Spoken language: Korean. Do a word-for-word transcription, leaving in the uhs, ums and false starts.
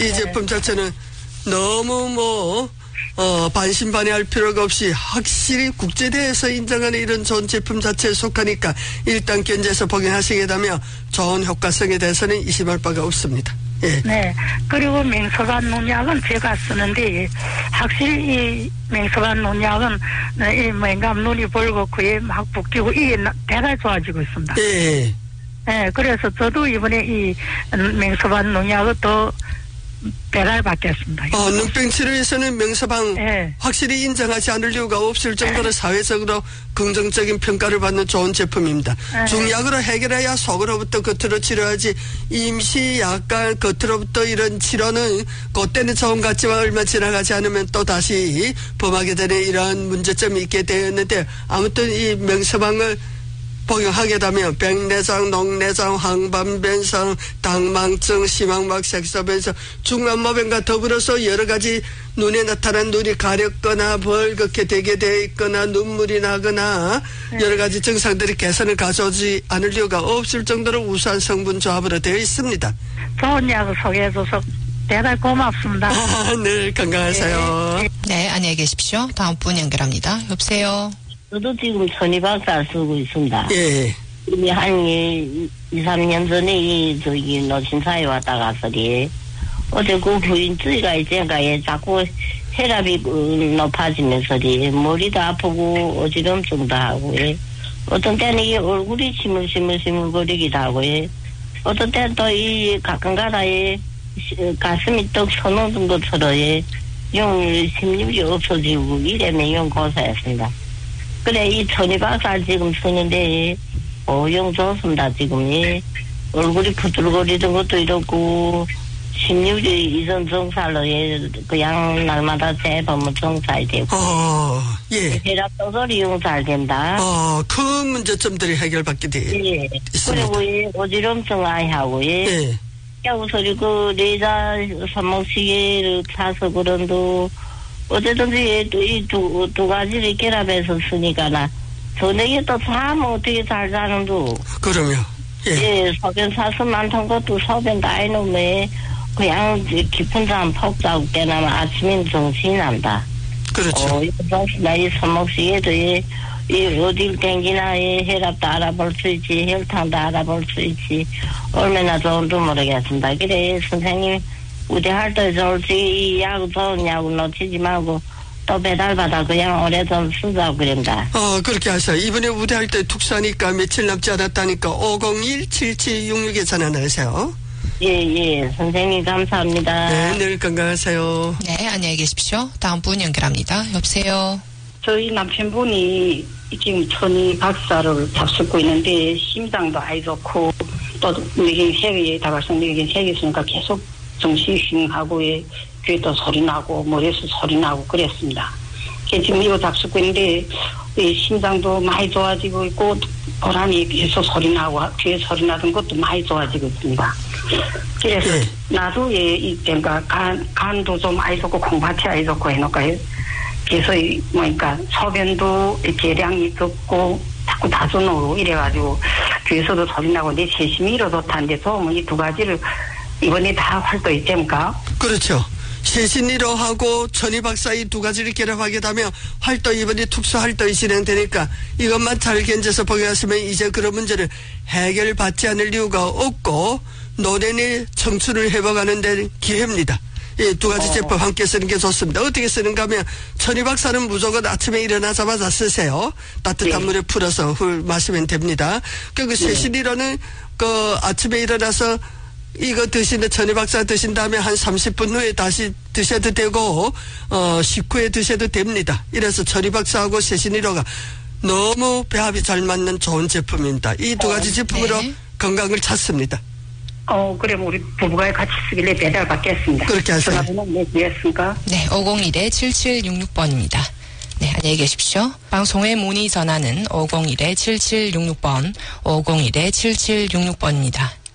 이 제품 자체는 너무 뭐 어, 반신반의할 필요가 없이 확실히 국제대회에서 인정하는 이런 좋은 제품 자체에 속하니까 일단 견제해서 복용하시게 되면 좋은 효과성에 대해서는 의심할 바가 없습니다. 예. 네. 그리고 맹서반 농약은 제가 쓰는데 확실히 이 맹서반 농약은 이 뭔가 눈이 벌고 그에 막 붓기고 이게 대단히 좋아지고 있습니다. 예. 네. 그래서 저도 이번에 이 맹서반 농약을 또 배달 받겠습니다. 어, 눈병 치료에서는 명서방 네. 확실히 인정하지 않을 이유가 없을 정도로 사회적으로 긍정적인 평가를 받는 좋은 제품입니다. 네. 중약으로 해결해야 속으로부터 겉으로 치료하지 임시 약간 겉으로부터 이런 치료는 그때는 좋은 것 같지만 얼마 지나가지 않으면 또 다시 범하게 되는 이러한 문제점이 있게 되었는데 아무튼 이 명서방을 복용하게 되면 백내장, 녹내장, 황반변성, 당망증, 심황막 색소변성, 중안모변과 더불어서 여러 가지 눈에 나타난 눈이 가렵거나 벌겋게 되게 되어 있거나 눈물이 나거나 네. 여러 가지 증상들이 개선을 가져오지 않을 이유가 없을 정도로 우수한 성분 조합으로 되어 있습니다. 좋은 약을 소개해줘서 대단히 고맙습니다. 아, 늘 건강하세요. 네. 네, 안녕히 계십시오. 다음 분 연결합니다. 여보세요. 저도 지금 천이박사 쓰고 있습니다. 예. 이미 한 이, 이, 삼 년 전에 이, 저기, 노신사에 왔다 가서리, 어제 그 부인주의가 있으니까 얘 자꾸 혈압이 높아지면서리, 머리도 아프고 어지럼증도 하고, 예. 어떤 때는 이 얼굴이 시물시물시물거리기도 하고, 예. 어떤 때는 또 이 가끔가다 예, 가슴이 떡 서놓는 것처럼, 예. 용 심력이 없어지고, 이래면 용 고사했습니다. 그래, 이 천이박사 지금 쓰는데, 어, 영 좋습니다, 지금. 예. 얼굴이 부들거리던 것도 이렇고, 십육 일 이전 정살로, 예, 그냥 날마다 재보면 정살 되고. 어, 예. 혈압도 이용 잘 된다. 어, 큰 문제점들이 해결받게 돼. 예. 있습니다. 그리고, 예, 어지럼증 아이 하고, 예. 예. 야구 소리, 그, 레자 손목시계를 타서 그런도, 어쨌든지 이 두 두 가지를 결합해서 쓰니까나 저녁에 또 잠 어떻게 잘 자는도 그럼요. 예. 예, 소변 사슴 많던 것도 소변 다 해놓으면 그냥 깊은 잠 푹 자고 깨나면 아침엔 정신이 난다. 그렇죠. 어, 나 이 손목시계도 이, 이 어딜 댕기나 이 혈압도 알아볼 수 있지, 혈당도 알아볼 수 있지, 얼마나 좋은지 모르겠습니다. 그래 선생님. 우대할 때 좋을지 약 좋은 약은 놓치지 말고 또 배달받아 그냥 오래 좀 쓰자고 그런다. 어, 그렇게 하세요. 이번에 우대할 때 tuk사니까 며칠 남지 않았다니까 오공일 칠칠육육에 전화 넣으세요. 예, 예. 선생님 감사합니다. 네, 늘 건강하세요. 네, 안녕히 계십시오. 다음 분 연결합니다. 여보세요. 저희 남편분이 지금 천이 박사를 잡수고 있는데 심장도 아이 좋고 또 뇌긴 세계에 다발성 뇌긴 세계 있으니까 계속 정신이 휘하고 귀에도 소리 나고 머리에서 소리 나고 그랬습니다. 지금 이거 잡수고 있는데 심장도 많이 좋아지고 있고 고라니 계속 소리 나고 귀에 소리 나던 것도 많이 좋아지고 있습니다. 그래서 네. 나도 예, 이 그러니까 간 간도 좀 아이 좋고 콩팥이 아이 좋고 해놓을까요? 그래서 뭐니까 소변도 계량이 적고 자꾸 다전으로 이래가지고 귀에서도 소리 나고 내 세심이 이러도 탄데 좋으면 이 두 가지를 이번에 다 활동했습니까? 그렇죠. 세신이로 하고 천이박사 이 두 가지를 결합하게 되면 활동 이번에 특수 활동이 진행되니까 이것만 잘 견뎌서 복용하시면 이제 그런 문제를 해결받지 않을 이유가 없고 노년의 청춘을 회복하는 데 기회입니다. 이 두 가지 어. 제품 함께 쓰는 게 좋습니다. 어떻게 쓰는가 하면 천이박사는 무조건 아침에 일어나자마자 쓰세요. 따뜻한 네. 물에 풀어서 훌 마시면 됩니다. 그리고 네. 세신이로는 그 아침에 일어나서 이거 드시는 천이박사 드신 다음에 한 삼십 분 후에 다시 드셔도 되고 어 식후에 드셔도 됩니다. 이래서 천이박사하고 세신이로가 너무 배합이 잘 맞는 좋은 제품입니다. 이 두 가지 제품으로 네. 건강을 찾습니다. 어 그럼 우리 부부가 같이 쓰길래 배달 받겠습니다. 그렇게 하세요. 전화번호 뭐였습니까? 네, 오공일 칠칠육육 번입니다. 네, 안녕히 계십시오. 방송의 문의 전화는 오공일 칠칠육육 번, 오공일 칠칠육육 번입니다.